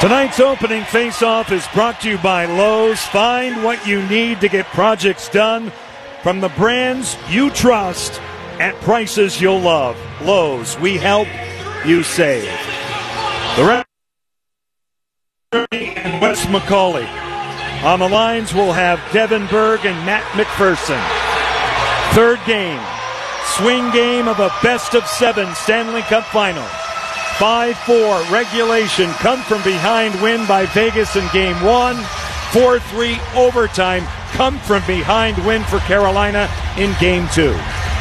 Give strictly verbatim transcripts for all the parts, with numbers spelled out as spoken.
Tonight's opening face-off is brought to you by Lowe's. Find what you need to get projects done from the brands you trust at prices you'll love. Lowe's, we help, you save. The referee and Wes McCauley. On the lines, we'll have Devin Berg and Matt McPherson. Third game, swing game of a best-of-seven Stanley Cup final. five four regulation, come-from-behind win by Vegas in game one. four three overtime, come-from-behind win for Carolina in game two.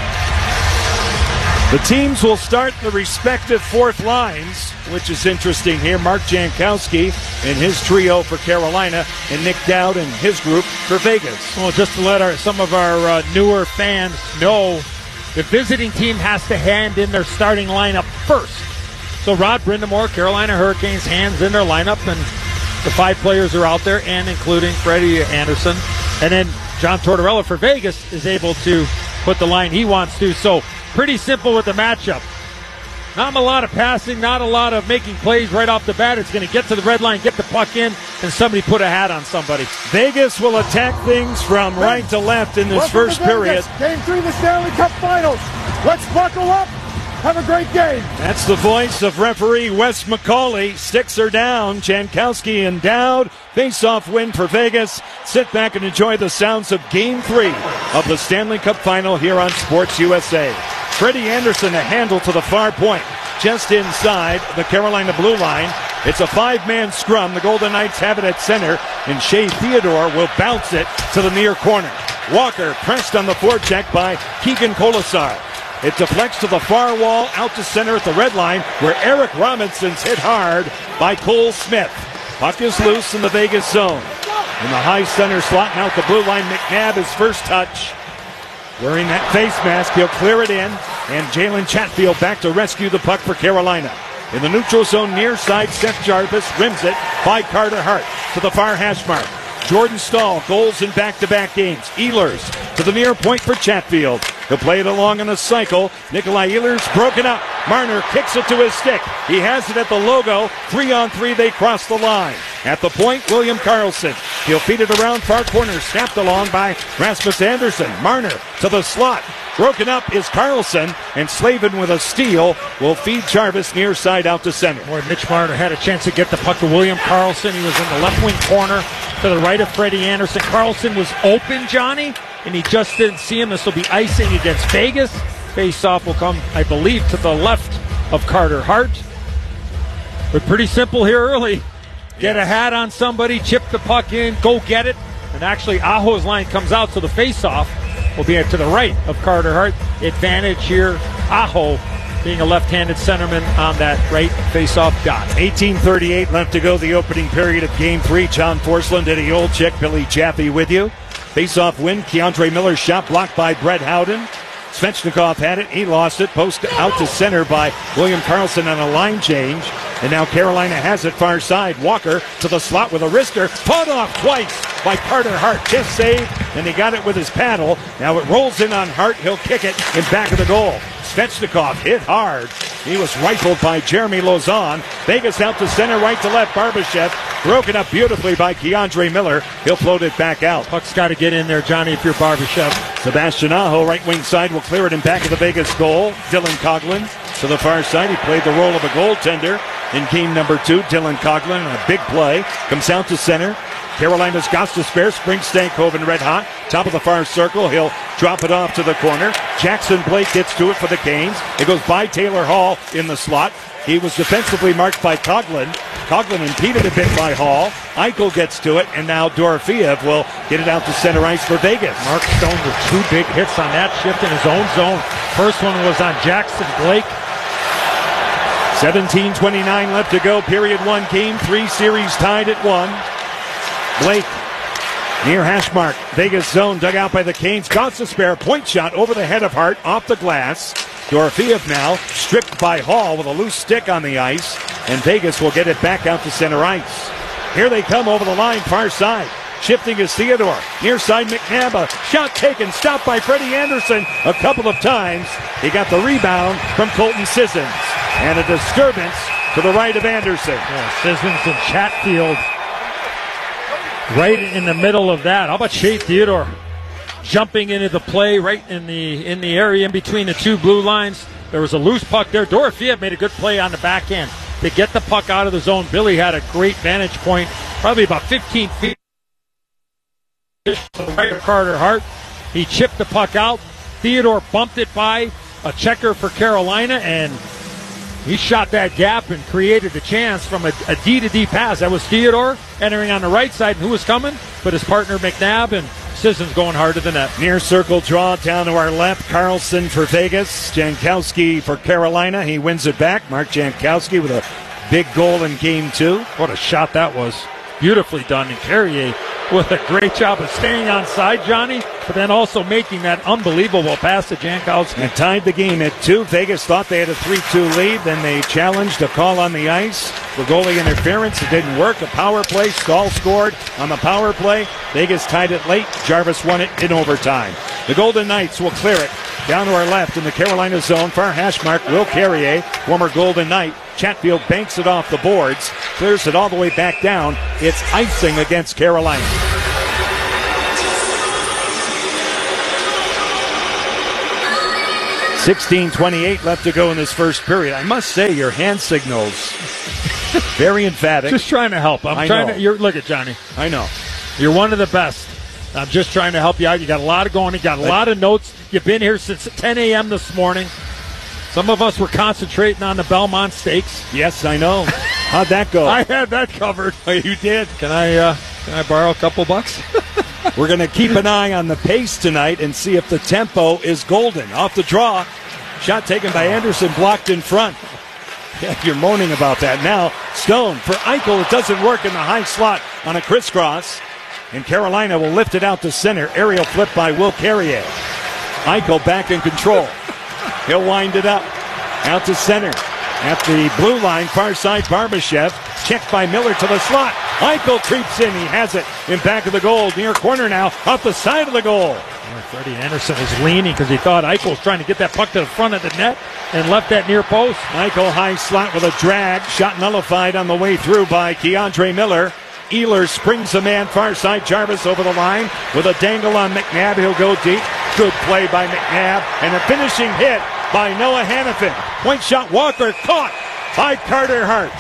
The teams will start the respective fourth lines, which is interesting here. Mark Jankowski and his trio for Carolina, and Nick Dowd and his group for Vegas. Well, just to let our, some of our uh, newer fans know, the visiting team has to hand in their starting lineup first. So Rod Brindamore, Carolina Hurricanes, hands in their lineup, and the five players are out there, and including Freddie Anderson. And then John Tortorella for Vegas is able to put the line he wants to. So pretty simple with the matchup. Not a lot of passing, not a lot of making plays right off the bat. It's going to get to the red line, get the puck in, and somebody put a hat on somebody. Vegas will attack things from right to left in this Welcome first to Vegas. period. Game three of the Stanley Cup Finals. Let's buckle up. Have a great game. That's the voice of referee Wes McCauley. Sticks are down. Jankowski and Dowd. Face-off win for Vegas. Sit back and enjoy the sounds of Game three of the Stanley Cup Final here on Sports U S A. Freddie Anderson, a handle to the far point, just inside the Carolina blue line. It's a five-man scrum. The Golden Knights have it at center, and Shea Theodore will bounce it to the near corner. Walker pressed on the forecheck by Keegan Colasar. It deflects to the far wall, out to center at the red line, where Eric Robinson's hit hard by Cole Smith. Puck is loose in the Vegas zone. In the high center slot, now at the blue line, McNabb, his first touch. Wearing that face mask, he'll clear it in, and Jalen Chatfield back to rescue the puck for Carolina. In the neutral zone near side, Seth Jarvis rims it by Carter Hart to the far hash mark. Jordan Stahl, goals in back-to-back games. Ehlers to the near point for Chatfield. He'll play it along on a cycle. Nikolai Ehlers broken up. Marner kicks it to his stick. He has it at the logo. Three on three, they cross the line. At the point, William Karlsson. He'll feed it around far corner, snapped along by Rasmus Andersson. Marner to the slot. Broken up is Karlsson, and Slavin with a steal will feed Jarvis near side out to center. Boy, Mitch Marner had a chance to get the puck to William Karlsson. He was in the left wing corner to the right of Freddie Anderson. Karlsson was open, Johnny, and he just didn't see him. This will be icing against Vegas. Face-off will come, I believe, to the left of Carter Hart. But pretty simple here early. Get a hat on somebody, chip the puck in, go get it. And actually, Aho's line comes out, so the face-off will be to the right of Carter Hart. Advantage here, Aho being a left-handed centerman on that right face-off dot. eighteen thirty-eight left to go, the opening period of Game three. John Forsland, Eddie Olczyk, Billy Jaffe with you. Face-off win, Keandre Miller's shot blocked by Brett Howden. Svechnikov had it, he lost it. Post out to center by William Karlsson on a line change. And now Carolina has it far side. Walker to the slot with a wrister. Fought off twice by Carter Hart. Just saved, and he got it with his paddle. Now it rolls in on Hart. He'll kick it in back of the goal. Svechnikov hit hard. He was rifled by Jeremy Lauzon. Vegas out to center, right to left. Barbashev broken up beautifully by Keandre Miller. He'll float it back out. Puck's got to get in there, Johnny, if you're Barbashev. Sebastian Aho, right wing side, will clear it in back of the Vegas goal. Dylan Coghlan to the far side. He played the role of a goaltender in game number two. Dylan Coghlan, a big play, comes out to center. Carolina's got to spare. Spring Stankoven red hot. Top of the far circle. He'll drop it off to the corner. Jackson Blake gets to it for the Canes. It goes by Taylor Hall in the slot. He was defensively marked by Coghlan. Coghlan impeded a bit by Hall. Eichel gets to it, and now Dorofeev will get it out to center ice for Vegas. Mark Stone with two big hits on that shift in his own zone. First one was on Jackson Blake. seventeen twenty-nine left to go. Period one. Game three series tied at one. Blake near hash mark. Vegas zone dug out by the Canes. Got to spare. Point shot over the head of Hart off the glass. Dorofeev now stripped by Hall with a loose stick on the ice. And Vegas will get it back out to center ice. Here they come over the line, far side. Shifting is Theodore. Near side McNabb. Shot taken. Stopped by Freddie Anderson a couple of times. He got the rebound from Colton Sissons. And a disturbance to the right of Anderson. Yeah, Sissons and Chatfield right in the middle of that. How about Shea Theodore jumping into the play right in the in the area in between the two blue lines? There was a loose puck there. Dorothea made a good play on the backhand to get the puck out of the zone. Billy had a great vantage point, probably about fifteen feet to the right of Carter Hart. He chipped the puck out. Theodore bumped it by a checker for Carolina, and he shot that gap and created a chance from a, a D to D pass. That was Theodore entering on the right side, and who was coming? But his partner McNabb, and Sissons going hard to the net. Near circle draw down to our left. Carlson for Vegas. Jankowski for Carolina. He wins it back. Mark Jankowski with a big goal in game two. What a shot that was. Beautifully done. And Carrier with a great job of staying on side, Johnny, but then also making that unbelievable pass to Jankowski. And tied the game at two. Vegas thought they had a three two lead. Then they challenged a call on the ice for goalie interference. It didn't work. A power play. Stahl scored on the power play. Vegas tied it late. Jarvis won it in overtime. The Golden Knights will clear it. Down to our left in the Carolina zone. Far hash mark. Will Carrier, former Golden Knight. Chatfield banks it off the boards. Clears it all the way back down. It's icing against Carolina. sixteen twenty-eight left to go in this first period. I must say, your hand signals very emphatic. Just trying to help. I'm I trying know. to. You're, look at Johnny. I know. You're one of the best. I'm just trying to help you out. You got a lot of going. You got a lot of notes. You've been here since ten a.m. this morning. Some of us were concentrating on the Belmont Stakes. Yes, I know. How'd that go? I had that covered. Oh, you did. Can I? Uh, can I borrow a couple bucks? We're going to keep an eye on the pace tonight and see if the tempo is golden. Off the draw. Shot taken by Anderson, blocked in front. Yeah, you're moaning about that. Now, Stone for Eichel. It doesn't work in the high slot on a crisscross. And Carolina will lift it out to center. Aerial flip by Will Carrier. Eichel back in control. He'll wind it up. Out to center. At the blue line, far side, Barbashev. Checked by Miller to the slot. Eichel creeps in. He has it in back of the goal. Near corner now. Up the side of the goal. Freddie Anderson is leaning because he thought Eichel was trying to get that puck to the front of the net and left that near post. Eichel high slot with a drag. Shot nullified on the way through by Keandre Miller. Ehlers springs a man far side. Jarvis over the line with a dangle on McNabb. He'll go deep. Good play by McNabb. And a finishing hit by Noah Hannafin. Point shot Walker caught by Carter Hart.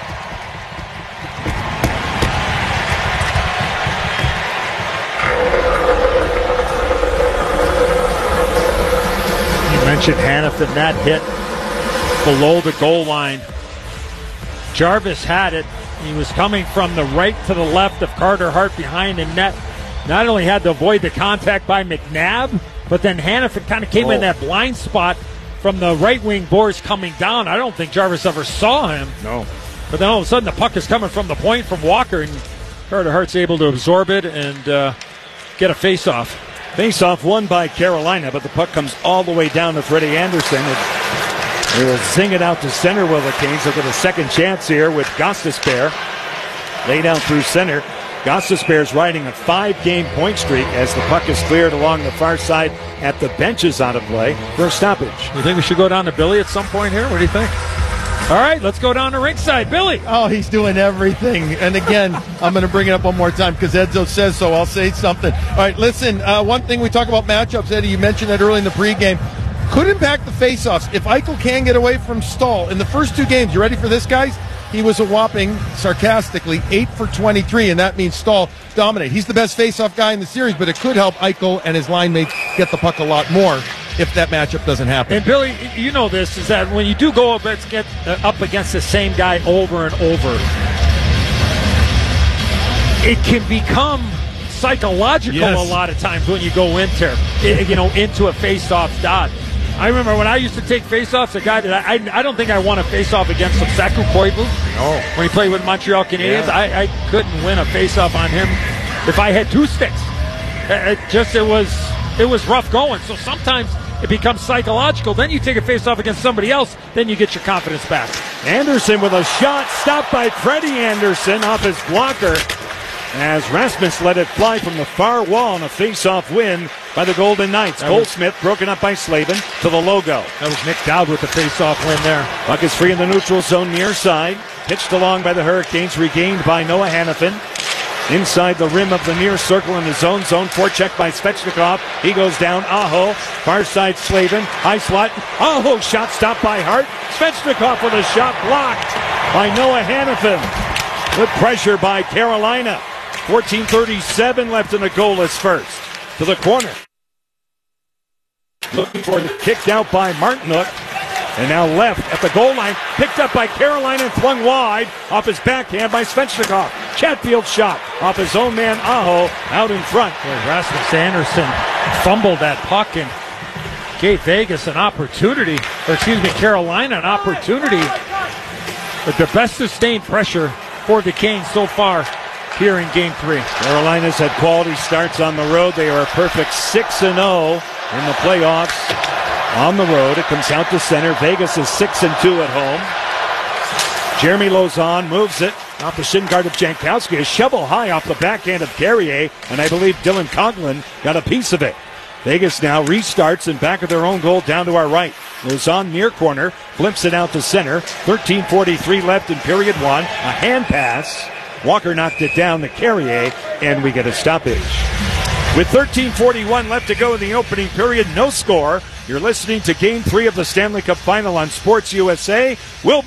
You mentioned Hannafin. That hit below the goal line. Jarvis had it. He was coming from the right to the left of Carter Hart behind the net. Not only had to avoid the contact by McNabb, but then Hannafin kind of came oh. in that blind spot from the right wing boards coming down. I don't think Jarvis ever saw him. No. But then all of a sudden the puck is coming from the point from Walker, and Carter Hart's able to absorb it and uh, get a face-off. Face-off won by Carolina, but the puck comes all the way down to Freddie Anderson. And they will zing it out to center. Will the Canes look at a second chance here with Gostisbehere. Lay down through center. Gostisbehere's riding a five-game point streak as the puck is cleared along the far side at the benches out of play for a stoppage. You think we should go down to Billy at some point here? What do you think? All right, let's go down to ringside. Billy. Oh, he's doing everything. And again, I'm going to bring it up one more time because Edzo says so. I'll say something. All right, listen, uh, one thing we talk about matchups, Eddie, you mentioned that early in the pregame. Could impact the faceoffs. If Eichel can get away from Stahl in the first two games, you ready for this, guys? He was a whopping, sarcastically, eight for twenty-three, and that means Stahl dominate. He's the best faceoff guy in the series, but it could help Eichel and his line mates get the puck a lot more if that matchup doesn't happen. And Billy, you know this, is that when you do go up against, get, uh, up against the same guy over and over, it can become psychological yes. a lot of times when you go into, you know, into a face-off dot. I remember when I used to take face-offs, a guy that I, I, I don't think I won a face-off against him, Saku Koivu. No. When he played with Montreal Canadiens, yeah. I, I couldn't win a face-off on him if I had two sticks. It just, it was, it was rough going. So sometimes it becomes psychological. Then you take a face-off against somebody else, then you get your confidence back. Anderson with a shot stopped by Freddie Anderson off his blocker. as Rasmus let it fly from the far wall on a face-off win by the Golden Knights. That Goldsmith was, broken up by Slavin to the logo. That was Nick Dowd with the face-off win there. Puck is free in the neutral zone near side. Pitched along by the Hurricanes, regained by Noah Hannafin. Inside the rim of the near circle in his own zone. Forecheck by Svechnikov. He goes down. Aho. Far side Slavin. High slot. Aho shot stopped by Hart. Svechnikov with a shot blocked by Noah Hannafin. Good pressure by Carolina. fourteen thirty-seven left in the goalless first. To the corner. Looking for it. Kicked out by Martinook. And now left at the goal line. Picked up by Carolina and flung wide. Off his backhand by Svechnikov. Chatfield shot off his own man Aho out in front. Boy, Rasmus Anderson fumbled that puck and gave Vegas an opportunity, or excuse me, Carolina an opportunity. But the best sustained pressure for the Canes so far here in Game three. Carolina's had quality starts on the road. They are a perfect six and oh in the playoffs on the road. It comes out to center. Vegas is six and two at home. Jeremy Lauzon moves it off the shin guard of Jankowski. A shovel high off the backhand of Carrier, and I believe Dylan Conklin got a piece of it. Vegas now restarts in back of their own goal down to our right. Lauzon near corner, flips it out to center. thirteen forty-three left in period one. A hand pass. Walker knocked it down to Carrier, and we get a stoppage. With thirteen forty-one left to go in the opening period, no score. You're listening to Game three of the Stanley Cup Final on Sports U S A. We'll